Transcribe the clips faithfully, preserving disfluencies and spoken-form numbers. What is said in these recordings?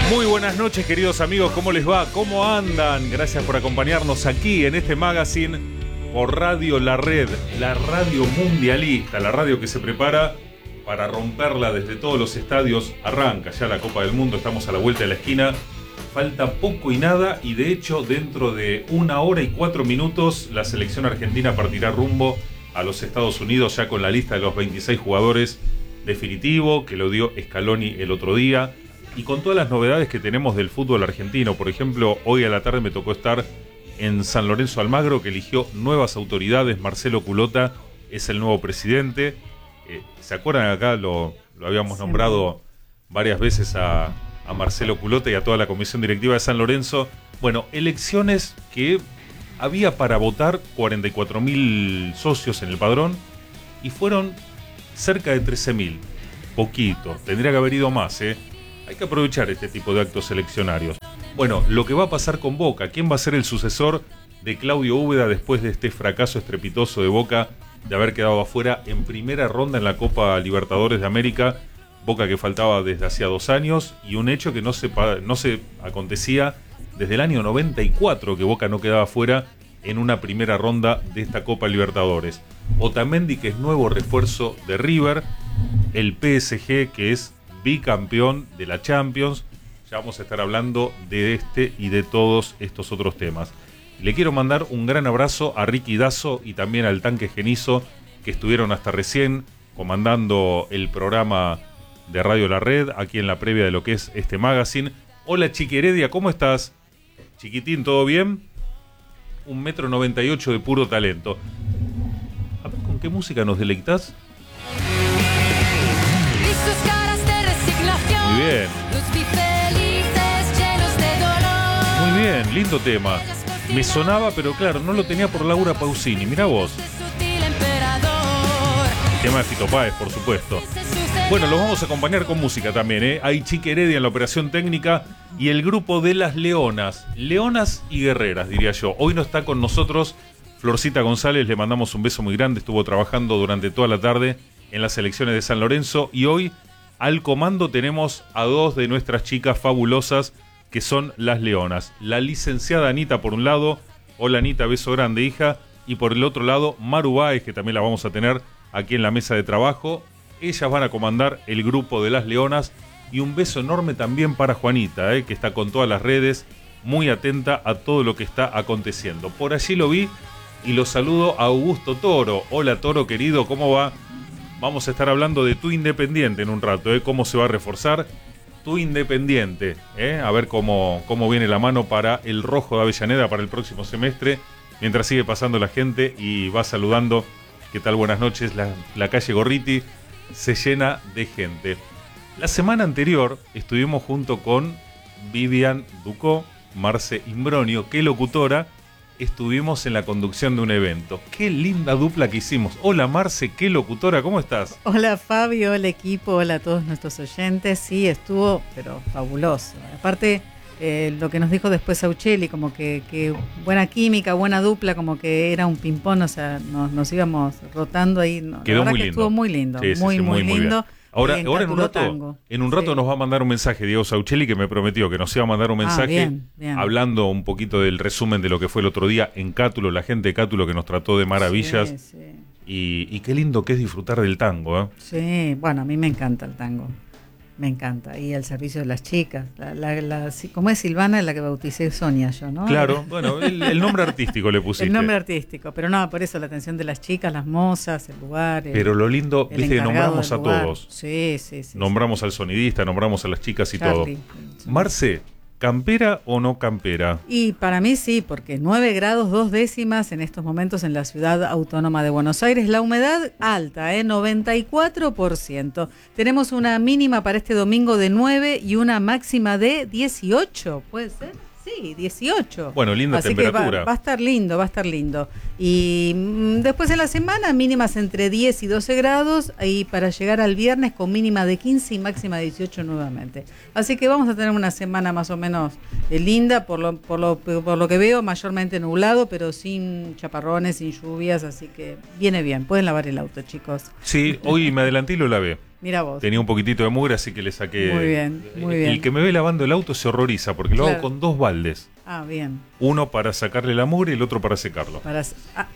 Muy buenas noches, queridos amigos, ¿cómo les va? ¿Cómo andan? Gracias por acompañarnos aquí en este magazine por Radio La Red, la radio mundialista, la radio que se prepara para romperla desde todos los estadios. Arranca ya la Copa del Mundo, estamos a la vuelta de la esquina, falta poco y nada y de hecho dentro de una hora y cuatro minutos la selección argentina partirá rumbo a los Estados Unidos ya con la lista de los veintiséis jugadores definitivo que lo dio Scaloni el otro día. Y con todas las novedades que tenemos del fútbol argentino. Por ejemplo, hoy a la tarde me tocó estar en San Lorenzo Almagro, que eligió nuevas autoridades. Marcelo Culota es el nuevo presidente. Eh, ¿Se acuerdan acá? Lo, lo habíamos nombrado varias veces a, a Marcelo Culota y a toda la comisión directiva de San Lorenzo. Bueno, elecciones que había para votar cuarenta y cuatro mil socios en el padrón y fueron cerca de trece mil. Poquito, tendría que haber ido más, ¿eh? Hay que aprovechar este tipo de actos eleccionarios. Bueno, lo que va a pasar con Boca, ¿quién va a ser el sucesor de Claudio Úbeda después de este fracaso estrepitoso de Boca de haber quedado afuera en primera ronda en la Copa Libertadores de América? Boca que faltaba desde hacía dos años y un hecho que no se, no se acontecía desde el año noventa y cuatro, que Boca no quedaba fuera en una primera ronda de esta Copa Libertadores. Otamendi, que es nuevo refuerzo de River, el P S G, que es bicampeón de la Champions. Ya vamos a estar hablando de este y de todos estos otros temas. Le quiero mandar un gran abrazo a Ricky Dazo y también al Tanque Genizo, que estuvieron hasta recién comandando el programa de Radio La Red, aquí en la previa de lo que es este magazine. Hola Chiqui Heredia, ¿cómo estás? Chiquitín, ¿todo bien? Un metro noventa y ocho de puro talento. A ver, ¿con qué música nos deleitas? Muy bien. Muy bien, lindo tema. Me sonaba, pero claro, no lo tenía por Laura Pausini. Mirá vos. El tema de Fito Páez, por supuesto. Bueno, los vamos a acompañar con música también, ¿eh? Hay Chiqui Heredia en la operación técnica y el grupo de las Leonas. Leonas y guerreras, diría yo. Hoy no está con nosotros Florcita González, le mandamos un beso muy grande. Estuvo trabajando durante toda la tarde en las elecciones de San Lorenzo y hoy al comando tenemos a dos de nuestras chicas fabulosas que son las Leonas. La licenciada Anita por un lado, hola Anita, beso grande hija, y por el otro lado Maru Báez, que también la vamos a tener aquí en la mesa de trabajo. Ellas van a comandar el grupo de las Leonas y un beso enorme también para Juanita, eh, que está con todas las redes, muy atenta a todo lo que está aconteciendo. Por allí lo vi y lo saludo a Augusto Toro. Hola Toro querido, ¿cómo va? Vamos a estar hablando de tu Independiente en un rato, ¿eh? Cómo se va a reforzar tu Independiente, ¿eh? A ver cómo, cómo viene la mano para el Rojo de Avellaneda para el próximo semestre. Mientras sigue pasando la gente y va saludando, ¿qué tal? Buenas noches. La, la calle Gorriti se llena de gente. La semana anterior estuvimos junto con Vivian Ducó, Marce Imbronio, qué locutora. Estuvimos en la conducción de un evento. Qué linda dupla que hicimos. Hola Marce, qué locutora, ¿cómo estás? Hola Fabio, hola equipo, hola a todos nuestros oyentes. Sí, estuvo, pero fabuloso. Aparte, eh, lo que nos dijo después Auchelli, como que, que buena química, buena dupla, como que era un ping-pong, o sea, nos, nos íbamos rotando ahí. No, Quedó la verdad muy que lindo. Estuvo muy lindo, sí, sí, muy, sí, muy, muy lindo. Bien. Ahora, ahora en un rato, tango. en un rato sí. nos va a mandar un mensaje Diego Sauchelli, que me prometió que nos iba a mandar un mensaje ah, bien, bien. hablando un poquito del resumen de lo que fue el otro día en Cátulo, la gente de Cátulo que nos trató de maravillas. Sí, sí. Y, y qué lindo que es disfrutar del tango, ¿eh? Sí, bueno, a mí me encanta el tango. Me encanta. Y el servicio de las chicas. La, la, la, ¿Cómo es Silvana? La que bauticé Sonia yo, ¿no? Claro, bueno, el, el nombre artístico le pusiste. El nombre artístico, pero no, por eso la atención de las chicas, las mozas, el lugar. El, pero lo lindo, viste que nombramos a todos. Sí, sí, sí. Nombramos sí. al sonidista, nombramos a las chicas y Charlie, todo. Marce, ¿campera o no campera? Y para mí sí, porque nueve grados dos décimas en estos momentos en la ciudad autónoma de Buenos Aires. La humedad alta, ¿eh? noventa y cuatro por ciento. Tenemos una mínima para este domingo de nueve y una máxima de dieciocho, ¿puede ser? Sí, dieciocho. Bueno, linda Así temperatura. Que va, va a estar lindo, va a estar lindo. Y mmm, después en la semana mínimas entre diez y doce grados y para llegar al viernes con mínima de quince y máxima de dieciocho nuevamente. Así que vamos a tener una semana más o menos eh, linda, por lo, por, lo, por lo que veo, mayormente nublado, pero sin chaparrones, sin lluvias, así que viene bien. Pueden lavar el auto, chicos. Sí, hoy me adelanté y lo lavé. Mira vos. Tenía un poquitito de mugre, así que le saqué. Muy bien, muy bien. El que me ve lavando el auto se horroriza, porque lo Claro. hago con dos baldes. Ah, bien. Uno para sacarle la mugre y el otro para secarlo. Para... Ah,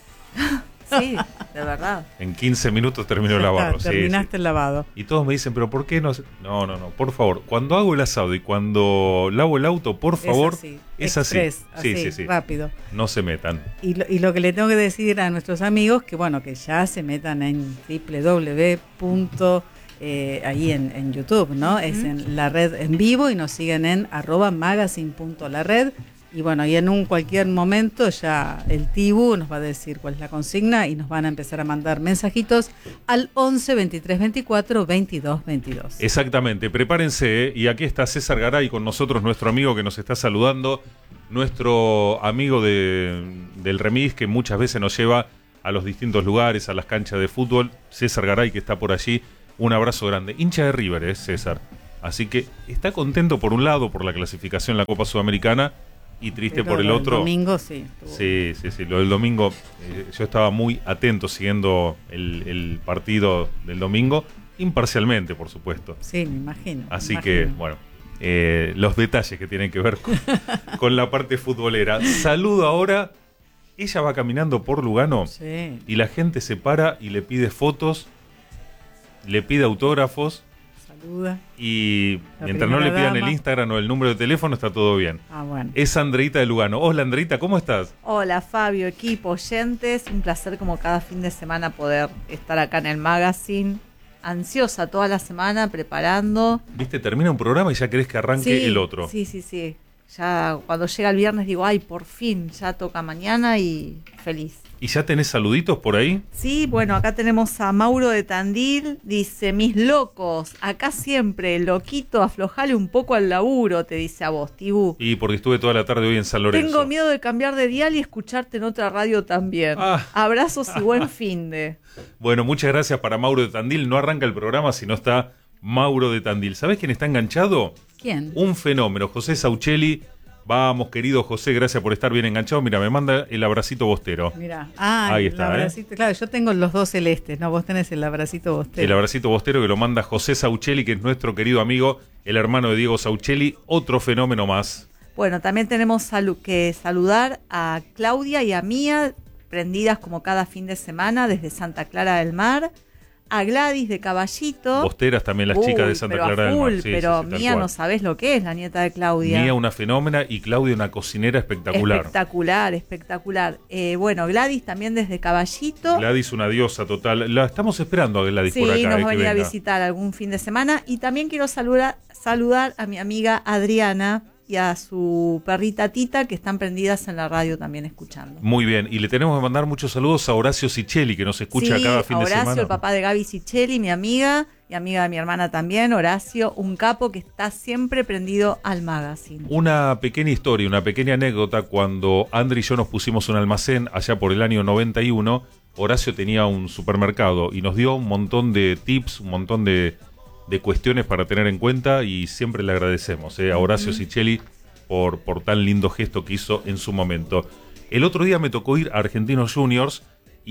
Sí, de verdad. En quince minutos termino de ya lavarlo. está, sí, terminaste sí. el lavado. Y todos me dicen, pero ¿por qué no? No, no, no, por favor. Cuando hago el asado y cuando lavo el auto, por favor, es así. es así. Express, Sí, así, sí, sí. rápido. No se metan. Y lo, y lo que le tengo que decir a nuestros amigos, que bueno, que ya se metan en doble u doble u doble u eh, ahí en, en YouTube, ¿no? Uh-huh. Es en la red en vivo y nos siguen en arroba magazine punto la red. Y bueno, y en un cualquier momento ya el Tibu nos va a decir cuál es la consigna y nos van a empezar a mandar mensajitos al once, veintitrés, veinticuatro, veintidós, veintidós. Exactamente, prepárense, ¿eh? Y aquí está César Garay con nosotros, nuestro amigo que nos está saludando, nuestro amigo de, del remis que muchas veces nos lleva a los distintos lugares, a las canchas de fútbol. César Garay, que está por allí, un abrazo grande. Hincha de River, ¿eh, César? Así que está contento por un lado por la clasificación en la Copa Sudamericana y triste Pero por el lo otro. El domingo sí. Estuvo. Sí, sí, sí. Lo del domingo, eh, yo estaba muy atento siguiendo el, el partido del domingo, imparcialmente, por supuesto. Sí, me imagino. Así me que, imagino. bueno, eh, los detalles que tienen que ver con, con la parte futbolera. Saludo ahora. Ella va caminando por Lugano Sí. y la gente se para y le pide fotos, le pide autógrafos. Saluda. Y La mientras no le primera pidan dama. el Instagram o el número de teléfono, está todo bien. Ah, bueno. Es Andreita de Lugano. Hola, Andreita, ¿cómo estás? Hola Fabio, equipo, oyentes, un placer como cada fin de semana poder estar acá en el magazine, ansiosa toda la semana preparando. Viste, termina un programa y ya querés que arranque Sí, el otro. Sí, sí, sí, ya cuando llega el viernes digo, ay, por fin, ya toca mañana y feliz. ¿Y ya tenés saluditos por ahí? Sí, bueno, acá tenemos a Mauro de Tandil, dice, mis locos, acá siempre, loquito, aflojale un poco al laburo, te dice a vos, Tibú. Y porque estuve toda la tarde hoy en San Lorenzo. Tengo miedo de cambiar de dial y escucharte en otra radio también. Ah. Abrazos y buen fin de. Bueno, muchas gracias para Mauro de Tandil. No arranca el programa si no está Mauro de Tandil. ¿Sabés quién está enganchado? ¿Quién? Un fenómeno, José Sauchelli. Vamos, querido José, gracias por estar bien enganchado. Mira, me manda el abracito bostero. Mira, ah, Ahí el está, abracito. Claro, yo tengo los dos celestes, ¿no? Vos tenés el abracito bostero. El abracito bostero que lo manda José Sauchelli, que es nuestro querido amigo, el hermano de Diego Sauchelli, otro fenómeno más. Bueno, también tenemos salu- que saludar a Claudia y a Mía, prendidas como cada fin de semana desde Santa Clara del Mar. A Gladys de Caballito. Bosteras también las Uy, chicas de Santa pero a Clara del full, Mar. Sí, pero sí, sí, tal Mía cual. no sabés lo que es, la nieta de Claudia. Mía una fenómena y Claudia una cocinera espectacular. Espectacular, espectacular. Eh, bueno, Gladys también desde Caballito. Gladys una diosa total. La estamos esperando a Gladys Sí, por acá. nos eh, va a que venir a venga. visitar algún fin de semana. Y también quiero saludar, saludar a mi amiga Adriana y a su perrita Tita, que están prendidas en la radio también escuchando. Muy bien, y le tenemos que mandar muchos saludos a Horacio Sicheli, que nos escucha Sí, cada fin a de Horacio, semana. el papá de Gaby Sicheli, mi amiga, y amiga de mi hermana también, Horacio, un capo que está siempre prendido al magazine. Una pequeña historia, una pequeña anécdota. Cuando Andri y yo nos pusimos un almacén allá por el año noventa y uno, Horacio tenía un supermercado y nos dio un montón de tips, un montón de, de cuestiones para tener en cuenta, y siempre le agradecemos eh, a Horacio Sicheli por, por tan lindo gesto que hizo en su momento. El otro día me tocó ir a Argentinos Juniors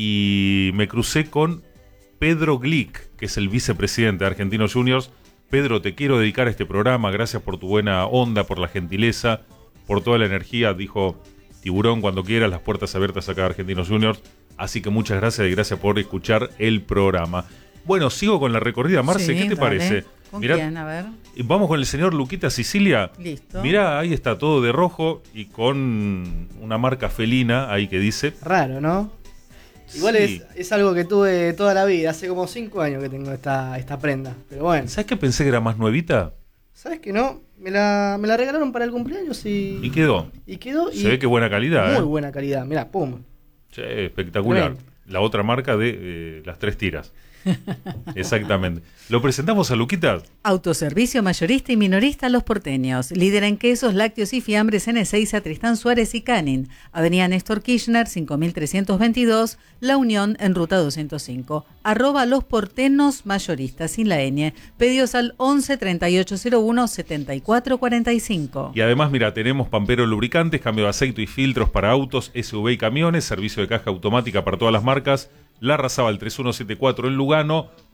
y me crucé con Pedro Glick, que es el vicepresidente de Argentinos Juniors. Pedro, te quiero dedicar a este programa, gracias por tu buena onda, por la gentileza, por toda la energía. Dijo, Tiburón, cuando quieras, las puertas abiertas acá a Argentinos Juniors. Así que muchas gracias y gracias por escuchar el programa. Bueno, sigo con la recorrida. Marce, Sí, ¿qué te dale. parece? ¿Con Mirá, quién? A ver. vamos con el señor Luquita Sicilia. Listo. Mirá, ahí está todo de rojo y con una marca felina ahí que dice. Raro, ¿no? Igual Sí. es, es algo que tuve toda la vida, hace como cinco años que tengo esta, esta prenda. Pero bueno, ¿Sabes qué pensé que era más nuevita? ¿sabes qué no? Me la, me la regalaron para el cumpleaños y, Y quedó. y quedó. Y Se ve que buena calidad, muy ¿eh? buena calidad, mirá, pum. Che, espectacular. Tremendo. La otra marca de eh, las tres tiras. Exactamente. ¿Lo presentamos a Luquita? Autoservicio mayorista y minorista Los Porteños. Líder en quesos, lácteos y fiambres en Ezeiza, Tristán Suárez y Canin. Avenida Néstor Kirchner, cinco mil trescientos veintidós. La Unión en Ruta doscientos cinco. Arroba Los Porteños Mayoristas sin la ñ. Pedidos al once, treinta y ocho cero uno, setenta y cuatro cuarenta y cinco. Y además, mira, tenemos Pampero Lubricantes, cambio de aceite y filtros para autos, S U V y camiones, servicio de caja automática para todas las marcas. La Larrazábal tres mil ciento setenta y cuatro en Lugano,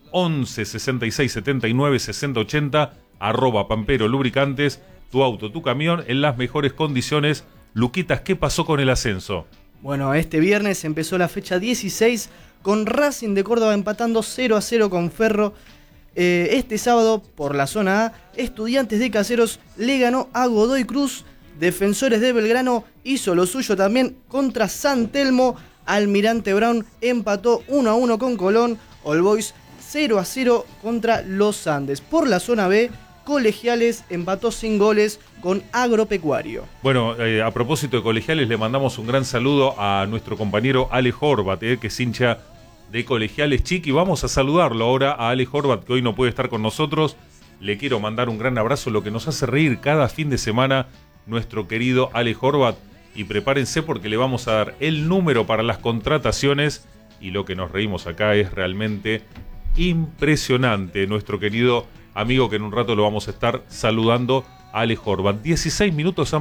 once sesenta y seis setenta y nueve sesenta ochenta, arroba Pampero Lubricantes, tu auto, tu camión en las mejores condiciones. Luquitas, ¿qué pasó con el ascenso? Bueno, este viernes empezó la fecha dieciséis con Racing de Córdoba empatando cero a cero con Ferro. Eh, este sábado, por la zona A, Estudiantes de Caseros le ganó a Godoy Cruz. Defensores de Belgrano hizo lo suyo también contra San Telmo. Almirante Brown empató uno a uno con Colón. All Boys cero a cero contra Los Andes. Por la zona B, Colegiales empató sin goles con Agropecuario. Bueno, eh, a propósito de Colegiales, le mandamos un gran saludo a nuestro compañero Ale Horvat, eh, que es hincha de Colegiales. Chiqui, vamos a saludarlo ahora a Ale Horvat, que hoy no puede estar con nosotros. Le quiero mandar un gran abrazo, lo que nos hace reír cada fin de semana nuestro querido Ale Horvat. Y prepárense porque le vamos a dar el número para las contrataciones. Y lo que nos reímos acá es realmente impresionante. Nuestro querido amigo, que en un rato lo vamos a estar saludando, Ale Horvat. dieciséis minutos han